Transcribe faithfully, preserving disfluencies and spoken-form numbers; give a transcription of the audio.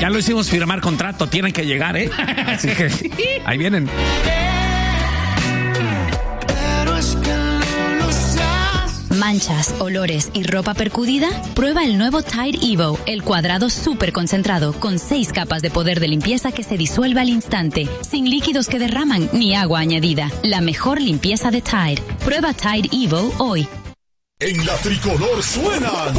Ya lo hicimos firmar contrato, tienen que llegar, ¿eh? Así que ahí vienen. Manchas, olores y ropa percudida, prueba el nuevo Tide Evo, el cuadrado súper concentrado con seis capas de poder de limpieza que se disuelve al instante, sin líquidos que derraman ni agua añadida. La mejor limpieza de Tide. Prueba Tide Evo hoy. En la tricolor suenan